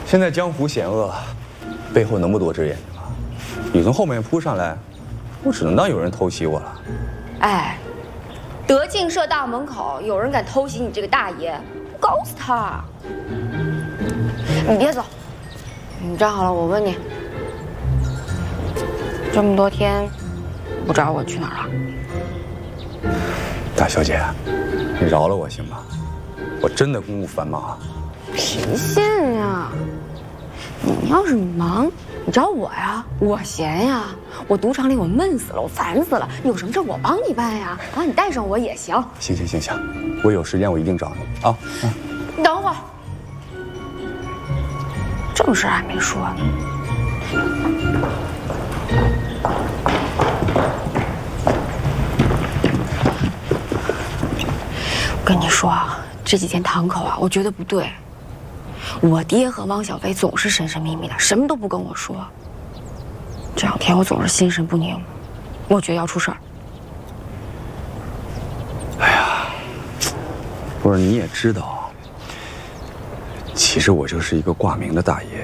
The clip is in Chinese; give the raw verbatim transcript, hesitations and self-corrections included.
现在江湖险恶，背后能不多只眼睛吗？你从后面扑上来，我只能当有人偷袭我了。 哎，德庆社大门口有人敢偷袭你这个大爷，我搞死他！你别走，你站好了，我问你，这么多天不找我去哪儿了？ 大小姐，你饶了我行吗？我真的公务繁忙啊。 频线呀，你要是忙，你找我呀，我闲呀。我赌场里我闷死了，我烦死了，你有什么事我帮你办呀，啊，你带上我也行。 行行行行，我有时间我一定找你啊。嗯， 你等会儿，正事还没说呢。我跟你说啊，这几天堂口啊，我觉得不对。我爹和汪小菲总是神神秘秘的，什么都不跟我说。这两天我总是心神不宁，我觉得要出事儿。 哎呀，不是你也知道，其实我就是一个挂名的大爷。